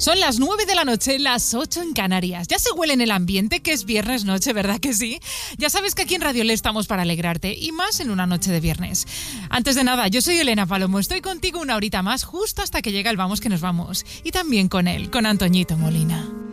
Son las 9 de la noche, las 8 en Canarias. Ya se huele en el ambiente que es viernes noche, ¿verdad que sí? Ya sabes que aquí en Radio Le estamos para alegrarte, y más en una noche de viernes. Antes de nada, yo soy Elena Palomo, estoy contigo una horita más, justo hasta que llega el Vamos que nos vamos. Y también con él, con Antoñito Molina.